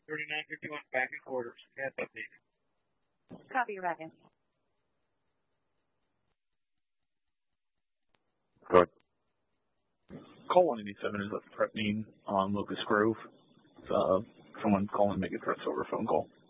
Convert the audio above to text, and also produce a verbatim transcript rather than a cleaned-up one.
thirty-nine fifty-one back in quarters. Cat update. Copy, Ryan. Go ahead. Call one eighty-seven is a threatening on Locust Grove. Uh, someone calling to make a threat over phone call.